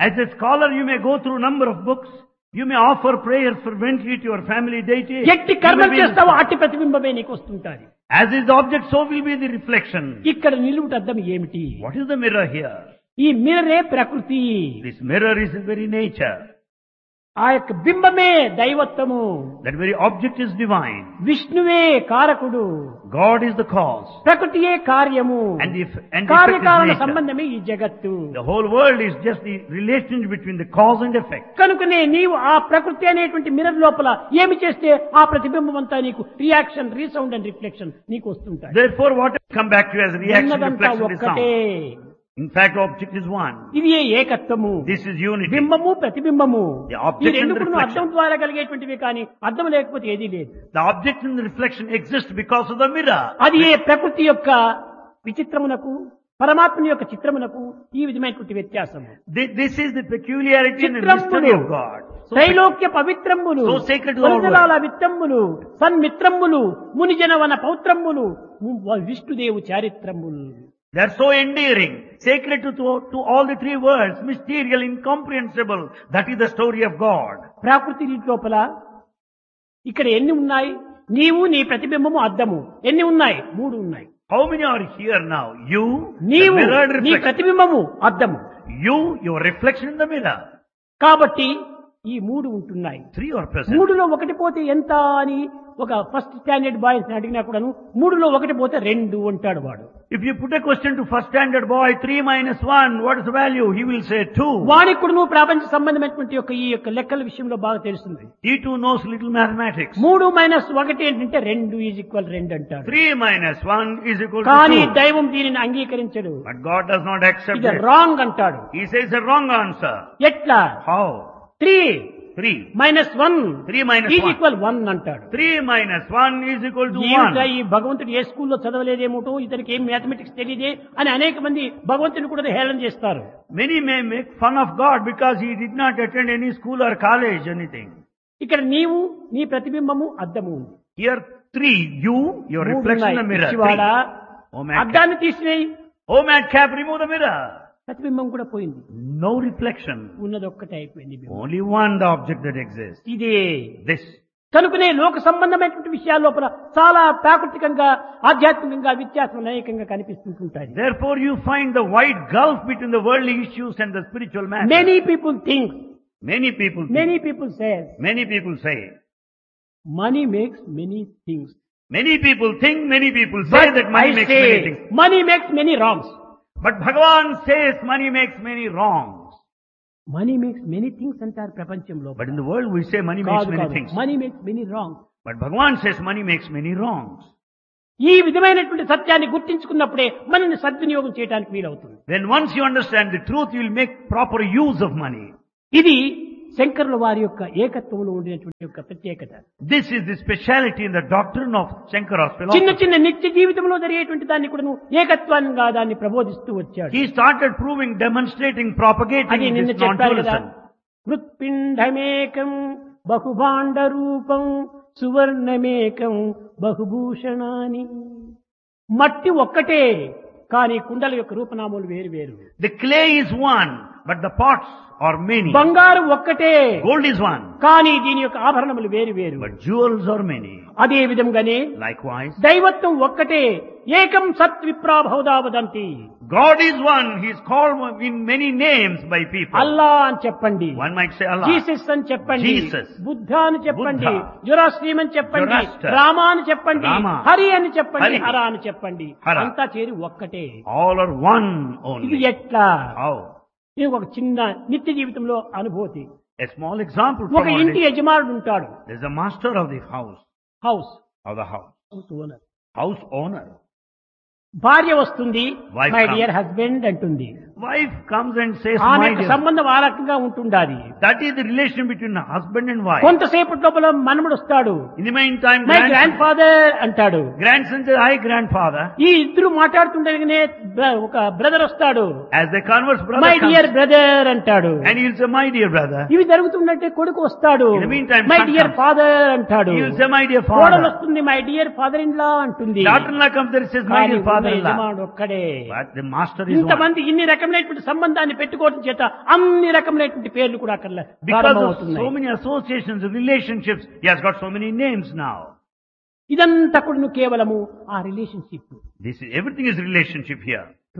As a scholar, you may go through number of books. You may offer prayers fervently to your family deity. ఎట్టి కర్మలు చేస్తావో అట్టి ప్రతిబింబమే నీకు వస్తుంటాది. As is the object, so will be the reflection. ఇక్కడ నిలువుట అద్దం ఏమిటి? What is the mirror here? ఈ మిర్రరే ప్రకృతి. This mirror is the very nature. ఆ యొక్క బింబమే దైవత్వము. That very object is divine. విష్ణువే కారకుడు. God is the cause. ప్రకృతియే కార్యము. And the effect కార్యకారణ is nature. సంబంధమే ఈ జగత్తు. The whole world is just the relationship between the cause and effect. కనుకనే నీవు ఆ ప్రకృతి అనేటువంటి మిర్రర్ లోపల ఏమి చేస్తే ఆ ప్రతిబింబం అంతా నీకు రియాక్షన్, రీసౌండ్ అండ్ రిఫ్లెక్షన్ నీకు వస్తుంటాయి. Therefore, what will come back to you as reaction, ఉన్నదంతా reflection, is ఒక్కటే. sound. In fact, object is one. ఇది ఏకత్వము. This is unity. బింబము ప్రతిబింబము. The ఈ object and రెండు the కూడా reflection. అద్దం ద్వారా కలిగేటువంటివి కానీ అద్దం లేకపోతే ఏదీ లేదు. The object and the reflection exist because of the mirror. అది ప్రకృతి యొక్క విచిత్రమునకు పరమాత్మ యొక్క చిత్రమునకు ఈ విధమైనటువంటి వ్యత్యాసము. This is the peculiarity and the mystery of God. Trailokya పవిత్రములు, So sacred to all వరుణాల విత్తమ్ములు, సన్మిత్రములు, మునిజనవన పౌత్రములు, విష్ణుదేవు చారిత్రములు. They are so endearing, sacred to all the three worlds, mysterious, incomprehensible. That is the story of God. ప్రాకృతి లోపల ఇక్కడ ఎన్ని ఉన్నాయి? నీవు, నీ ప్రతిబింబము, అద్దము ఎన్ని ఉన్నాయి? 3 ఉన్నాయి. How many are here now? You, నీవు, the mirrored నీ reflection. ప్రతిబింబము, అద్దము. You, your reflection in the mirror. కాబట్టి ఈ 3 ఉంటున్నాయి. 3 are present. 3లో ఒకటి పోతే ఎంత అని ఒక ఫస్ట్ స్టాండర్డ్ బాయ్స్ అడిగినా కూడాను 3లో ఒకటి పోతే 2 అంటాడు వాడు. If you put a question to first standard boy, 3 minus 1, what is the value? He will say 2. వానికి కూడా నువ్వు ప్రపంచ సంబంధమైనటువంటి ఈ యొక్క లెక్కల విషయంలో బాగా తెలుస్తుంది. He too knows little mathematics. 3 minus 1 ఏంటంటే 2 ఈజ్ ఈక్వల్ 2 అంటాడు. 3 minus 1 is equal to కానీ 2. దైవం దీనిని అంగీకరించడు. But God does not accept ఇది it. రాంగ్ అంటాడు. He says a wrong answer. ఎట్లా? How? 3 3. Minus 1 3 minus is 1. Equal 1 అంటాడు. 3 minus 1 is equal to ఏమిటా 1. ఈ భగవంతుడు ఏ స్కూల్లో చదవలేదేమోటో, ఇతనికి ఏం మ్యాథమెటిక్స్ తెలియదే అని అనేక మంది భగవంతుని కూడా హేళన చేస్తారు. Many may make fun of God because he did not attend any school or college, anything. ఇక్కడ నీవు, నీ ప్రతిబింబము, అద్దము. Here 3, you, your reflection in the mirror. పిచ్చివాడా, 3. Oh madcap. అద్దాన్ని తీసివేయి, Oh madcap, remove the mirror. ప్రతిబింబం కూడా పోయింది. No reflection. ఉన్నది ఒక్కటే అయిపోయింది. Only one, the object that exists. ఇదే This. కనుకనే లోక సంబంధమైనటువంటి విషయాల లోపల చాలా ప్రాకృతికంగా, ఆధ్యాత్మికంగా వ్యత్యాసం అనేకంగా కనిపిస్తుంటాయి. Therefore you find the wide gulf between the worldly issues and the spiritual matters. Many people think, Many people think. many people say, Many people say. money makes many things. Many people think, many people say But that money I makes many say, things. money makes many wrongs. But Bhagavan says money makes many wrongs. Money makes many things అంటారు ప్రపంచంలో. But in the world we say money makes many things. Money makes many wrongs. But Bhagavan says money makes many wrongs. ఈ విధమైనటువంటి సత్యాన్ని గుర్తించుకున్నప్పుడే మనల్ని సద్వినియోగం చేయడానికి వీలవుతుంది. Then once you understand the truth, you will make proper use of money. ఇది శంకరుల వారి యొక్క ఏకత్వంలో ఉండేటువంటి యొక్క ప్రత్యేకత. This is the speciality in the doctrine of Shankara's చిన్న philosophy. చిన్న నిత్య జీవితంలో జరిగేటువంటి దాన్ని కూడా ఏకత్వాన్ని దాన్ని ప్రబోధిస్తూ వచ్చాడు. He started proving, demonstrating, అది propagating నిన్న this చెప్పారు కదా, non-dualism. మృత్పిండమేకం బహుభాండ రూపం సువర్ణమేకం బహుభూషణాని. మట్టి ఒక్కటే కానీ కుండల యొక్క రూపనామాలు వేరు వేరు. The clay is one, but the pots are many. బంగారం ఒక్కటే Gold is one, కానీ దీని యొక్క ఆభరణములు వేరు వేరు. but jewels are many. అదే విధంగానే Likewise, దైవత్వం ఒక్కటే, ఏకం సత్ విప్రాభౌదా వదంతి. God is one. He is called in many names by people. అల్లా అని చెప్పండి, One might say Allah. Jesus అని చెప్పండి, Jesus. బుద్ధ అని చెప్పండి, Buddha. జొరాస్ట్రీయం అని చెప్పండి, Zoroaster. రామ అని చెప్పండి, Rama. హరి అని చెప్పండి, Hari. హర అని చెప్పండి, Hara. అంతా చేరి ఒక్కటే. All are one ఇది only. ఎట్లా? How? ఇది ఒక చిన్న నిత్య జీవితంలో అనుభూతి. A small example ఒక from our ఇంటి day. యజమానుడు ఉంటాడు. There's a master of the house. House Of the house. Owner. House owner. భార్య వస్తుంది, Wife my comes. Dear husband అంటుంది. Wife comes and says, ఆమె my యొక్క dear. సంబంధం ఆ రకంగా ఉంటుండాలి. That is the relation between a husband and wife. కొంతసేపటి లోపల మనముడు వస్తాడు, In the meantime, my grand father అంటాడు. grandson says, hi grandfather. ఈ ఇద్దరు మాట్లాడుతుండగానే ఒక బ్రదర్ వస్తాడు, As they converse, brother my comes. Dear brother అంటాడు. And he'll say, my dear brother. ఇవి జరుగుతుందంటే కొడుకు వస్తాడు, In the meantime, my son dear comes. Father అంటాడు. He'll say, my dear కోడలు father. వస్తుంది, my dear father in law అంటుంది. Daughter-in-law comes there and says, my కానీ dear father-in-law. యజమానుడు ఒక్కడే. But the master is one. ఇంతమంది ఇన్ని రకమైన విధమైనటువంటి సంబంధాన్ని పెట్టుకోవడం చేత అన్ని రకమైనటువంటి పేర్లు కూడా అక్కడ Because of so ప్రారంభమవుతున్నాయి. many associations, relationships, he has got so many names now. ఇదంతా కూడా కేవలము ఆ relationship. Everything is relationship here.